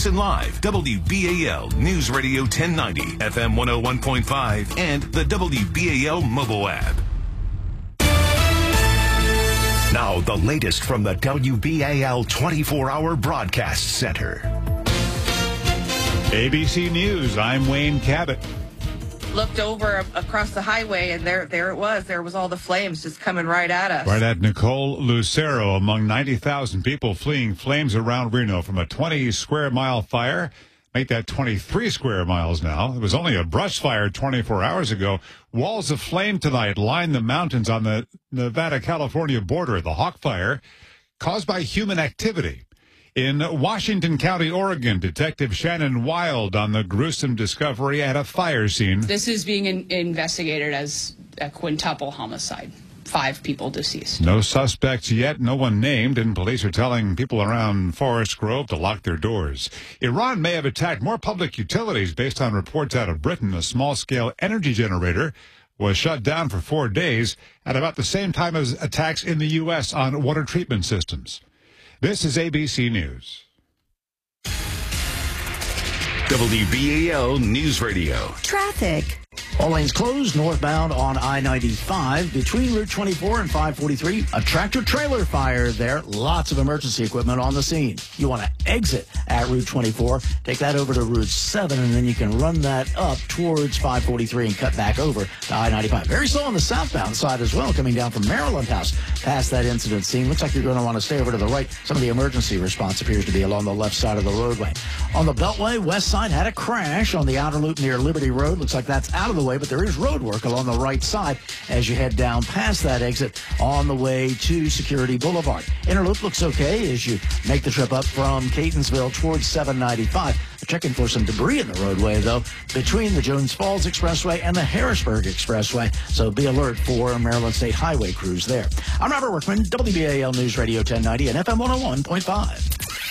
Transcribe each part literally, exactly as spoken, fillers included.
Listen live, W B A L News Radio ten ninety, F M one oh one point five, and the W B A L mobile app. Now, the latest from the W B A L twenty-four hour Broadcast Center. A B C News, I'm Wayne Cabot. Looked over across the highway, and there there it was. There was all the flames just coming right at us. Right at Nicole Lucero, among ninety thousand people fleeing flames around Reno from a twenty square mile fire. Make that twenty-three square miles now. It was only a brush fire twenty-four hours ago. Walls of flame tonight line the mountains on the Nevada-California border. The Hawk Fire, caused by human activity. In Washington County, Oregon, Detective Shannon Wild on the gruesome discovery at a fire scene. This is being in- investigated as a quintuple homicide. Five people deceased. No suspects yet, no one named, and police are telling people around Forest Grove to lock their doors. Iran may have attacked more public utilities based on reports out of Britain. A small-scale energy generator was shut down for four days at about the same time as attacks in the U S on water treatment systems. This is A B C News. W B A L News Radio. Traffic. All lanes closed northbound on I ninety-five between Route twenty-four and five forty-three. A tractor-trailer fire there. Lots of emergency equipment on the scene. You want to exit at Route twenty-four, take that over to Route seven, and then you can run that up towards five forty-three and cut back over to I ninety-five. Very slow on the southbound side as well, coming down from Maryland House past that incident scene. Looks like you're going to want to stay over to the right. Some of the emergency response appears to be along the left side of the roadway. On the Beltway, west side had a crash on the outer loop near Liberty Road. Looks like that's out of the way, but there is road work along the right side as you head down past that exit on the way to Security Boulevard. Inner loop looks okay as you make the trip up from Catonsville towards seven ninety-five. Checking for some debris in the roadway, though, between the Jones Falls Expressway and the Harrisburg Expressway. So be alert for Maryland State Highway crews there. I'm Robert Workman, W B A L News Radio ten ninety and F M one oh one point five.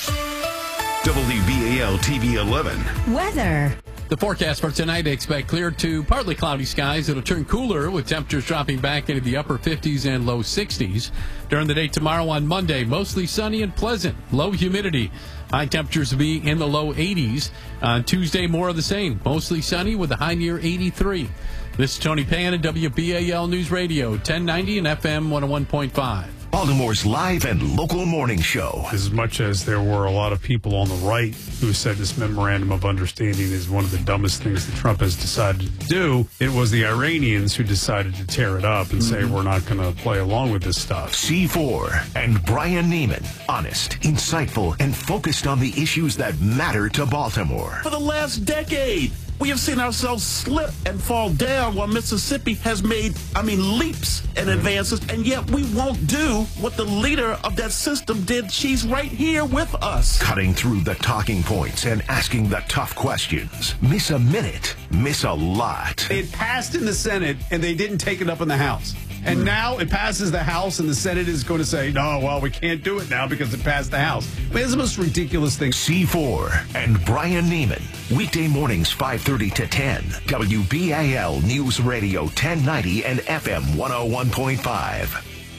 W B A L T V eleven. Weather. The forecast for tonight, expect clear to partly cloudy skies. It'll turn cooler with temperatures dropping back into the upper fifties and low sixties. During the day tomorrow on Monday, mostly sunny and pleasant. Low humidity. High temperatures will be in the low eighties. On Tuesday, more of the same. Mostly sunny with a high near eighty-three. This is Tony Pan at W B A L News Radio, ten ninety and F M one oh one point five. Baltimore's live and local morning show. As much as there were a lot of people on the right who said this memorandum of understanding is one of the dumbest things that Trump has decided to do, it was the Iranians who decided to tear it up and mm-hmm. say we're not going to play along with this stuff. C four and Brian Neiman. Honest, insightful, and focused on the issues that matter to Baltimore. For the last decade, we have seen ourselves slip and fall down while Mississippi has made, I mean, leaps and advances, and yet we won't do what the leader of that system did. She's right here with us. Cutting through the talking points and asking the tough questions. Miss a minute, miss a lot. It passed in the Senate, and they didn't take it up in the House. And now it passes the House, and the Senate is going to say, no, well, we can't do it now because it passed the House. I mean, it's the most ridiculous thing. C four and Brian Neiman. Weekday mornings, five thirty to ten. W B A L News Radio ten ninety and F M one oh one point five.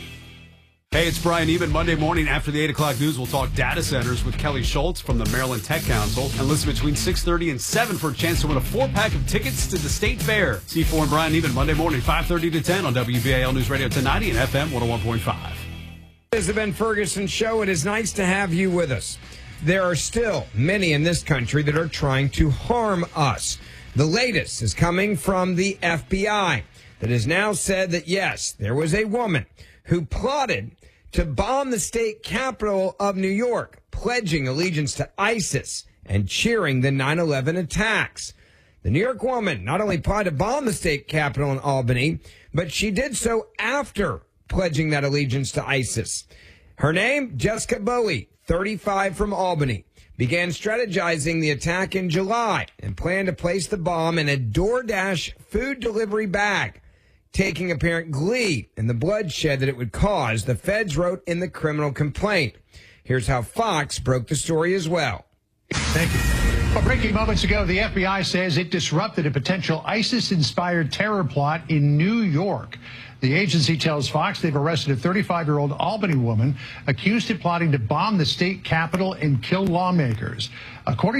Hey, it's Brian Neiman. Monday morning after the eight o'clock news, we'll talk data centers with Kelly Schultz from the Maryland Tech Council. And listen between six thirty and seven for a chance to win a four-pack of tickets to the State Fair. C four and Brian Neiman, Monday morning, five thirty to ten on W B A L News Radio ten ninety and F M one oh one point five. This is the Ben Ferguson Show. It is nice to have you with us. There are still many in this country that are trying to harm us. The latest is coming from the F B I that has now said that, yes, there was a woman who plotted to bomb the state capital of New York, pledging allegiance to ISIS and cheering the nine eleven attacks. The New York woman not only plotted to bomb the state capital in Albany, but she did so after pledging that allegiance to ISIS. Her name, Jessica Bowie, thirty-five, from Albany, began strategizing the attack in July and planned to place the bomb in a DoorDash food delivery bag. Taking apparent glee in the bloodshed that it would cause, the feds wrote in the criminal complaint. Here's how Fox broke the story as well. Thank you. Well, breaking moments ago, the F B I says it disrupted a potential ISIS-inspired terror plot in New York. The agency tells Fox they've arrested a thirty-five-year-old Albany woman accused of plotting to bomb the state capitol and kill lawmakers. According